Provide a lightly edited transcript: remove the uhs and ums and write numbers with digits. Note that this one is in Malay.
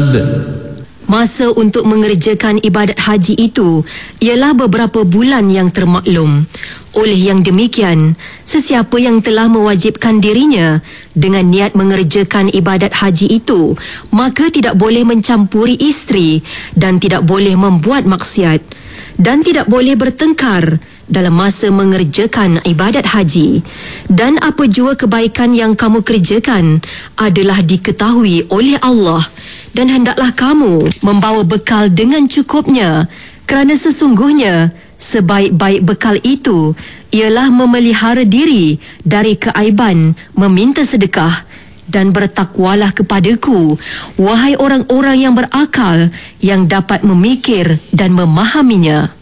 Masa untuk mengerjakan ibadat haji itu ialah beberapa bulan yang termaklum. Oleh yang demikian, sesiapa yang telah mewajibkan dirinya dengan niat mengerjakan ibadat haji itu, maka tidak boleh mencampuri isteri dan tidak boleh membuat maksiat dan tidak boleh bertengkar dalam masa mengerjakan ibadat haji. Dan apa jua kebaikan yang kamu kerjakan adalah diketahui oleh Allah, dan hendaklah kamu membawa bekal dengan cukupnya, kerana sesungguhnya sebaik-baik bekal itu ialah memelihara diri dari keaiban meminta sedekah. Dan bertakwalah kepadaku, wahai orang-orang yang berakal, yang dapat memikir dan memahaminya.